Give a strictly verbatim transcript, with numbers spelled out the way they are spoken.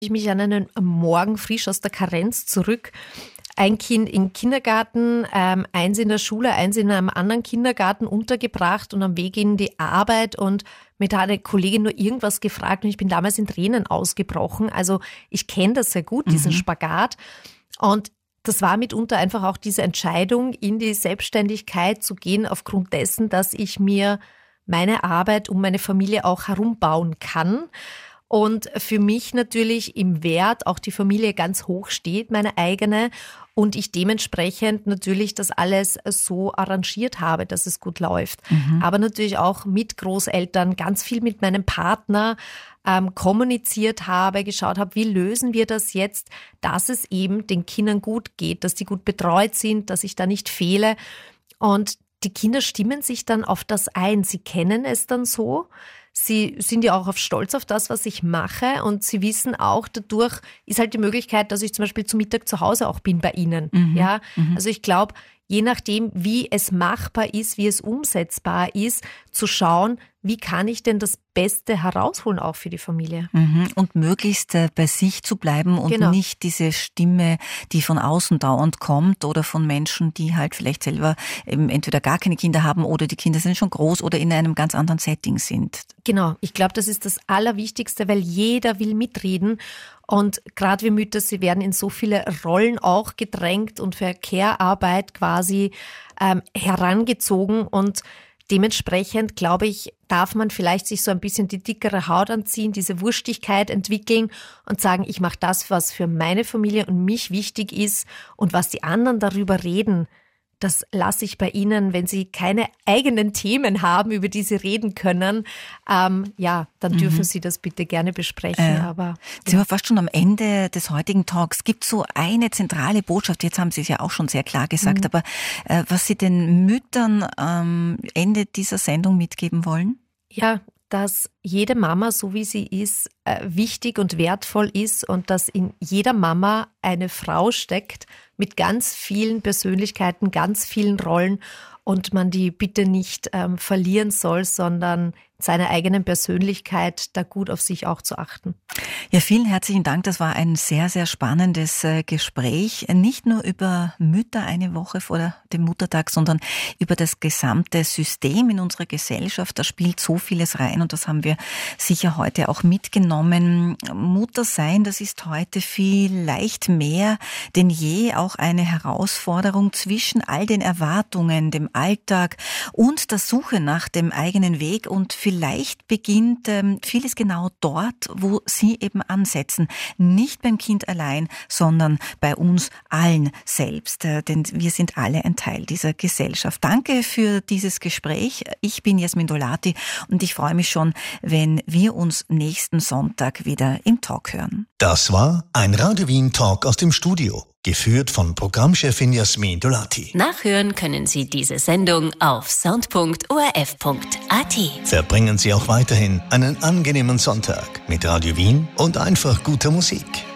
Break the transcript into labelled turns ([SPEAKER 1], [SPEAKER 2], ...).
[SPEAKER 1] Ich mich an einen Morgen frisch aus der Karenz zurück. Ein Kind im Kindergarten, ähm, eins in der Schule, eins in einem anderen Kindergarten untergebracht und am Weg in die Arbeit und mir da eine Kollegin nur irgendwas gefragt und ich bin damals in Tränen ausgebrochen. Also ich kenne das sehr gut, diesen mhm. Spagat. Und das war mitunter einfach auch diese Entscheidung, in die Selbstständigkeit zu gehen, aufgrund dessen, dass ich mir meine Arbeit um meine Familie auch herumbauen kann. Und für mich natürlich im Wert auch die Familie ganz hoch steht, meine eigene. Und ich dementsprechend natürlich das alles so arrangiert habe, dass es gut läuft. Mhm. Aber natürlich auch mit Großeltern, ganz viel mit meinem Partner ähm, kommuniziert habe, geschaut habe, wie lösen wir das jetzt, dass es eben den Kindern gut geht, dass die gut betreut sind, dass ich da nicht fehle. Und die Kinder stimmen sich dann auf das ein. Sie kennen es dann so. Sie sind ja auch auf stolz auf das, was ich mache und sie wissen auch, dadurch ist halt die Möglichkeit, dass ich zum Beispiel zu Mittag zu Hause auch bin bei ihnen. Mhm. Ja, mhm. Also ich glaube, je nachdem, wie es machbar ist, wie es umsetzbar ist, zu schauen, wie kann ich denn das Beste herausholen auch für die Familie.
[SPEAKER 2] Mhm. Und möglichst äh, bei sich zu bleiben und genau. nicht diese Stimme, die von außen dauernd kommt oder von Menschen, die halt vielleicht selber eben entweder gar keine Kinder haben oder die Kinder sind schon groß oder in einem ganz anderen Setting sind.
[SPEAKER 1] Genau, ich glaube, das ist das Allerwichtigste, weil jeder will mitreden. Und gerade wir Mütter, sie werden in so viele Rollen auch gedrängt und für Care-Arbeit quasi ähm, herangezogen. Und dementsprechend, glaube ich, darf man vielleicht sich so ein bisschen die dickere Haut anziehen, diese Wurstigkeit entwickeln und sagen, ich mache das, was für meine Familie und mich wichtig ist und was die anderen darüber reden. Das lasse ich bei Ihnen, wenn Sie keine eigenen Themen haben, über die Sie reden können, ähm, ja, dann dürfen mhm. Sie das bitte gerne besprechen. Äh,
[SPEAKER 2] aber Sie waren fast schon am Ende des heutigen Talks. Gibt es so eine zentrale Botschaft, jetzt haben Sie es ja auch schon sehr klar gesagt, mhm. aber äh, was Sie den Müttern am Ende dieser Sendung mitgeben wollen?
[SPEAKER 1] Ja, dass jede Mama, so wie sie ist, wichtig und wertvoll ist und dass in jeder Mama eine Frau steckt mit ganz vielen Persönlichkeiten, ganz vielen Rollen und man die bitte nicht ähm, verlieren soll, sondern seiner eigenen Persönlichkeit da gut auf sich auch zu achten.
[SPEAKER 2] Ja, vielen herzlichen Dank. Das war ein sehr, sehr spannendes äh, Gespräch. Nicht nur über Mütter eine Woche vor dem Muttertag, sondern über das gesamte System in unserer Gesellschaft. Da spielt so vieles rein und das haben wir sicher heute auch mitgenommen. Mutter sein, das ist heute vielleicht mehr denn je auch eine Herausforderung zwischen all den Erwartungen, dem Alltag und der Suche nach dem eigenen Weg und vielleicht beginnt ähm, vieles genau dort, wo Sie eben ansetzen. Nicht beim Kind allein, sondern bei uns allen selbst. Äh, denn wir sind alle ein Teil dieser Gesellschaft. Danke für dieses Gespräch. Ich bin Jasmin Dolati und ich freue mich schon, wenn wir uns nächsten Sonntag wieder im Talk hören.
[SPEAKER 3] Das war ein Radio Wien Talk aus dem Studio. Geführt von Programmchefin Jasmin Dolati.
[SPEAKER 4] Nachhören können Sie diese Sendung auf sound punkt o r f punkt a t.
[SPEAKER 3] Verbringen Sie auch weiterhin einen angenehmen Sonntag mit Radio Wien und einfach guter Musik.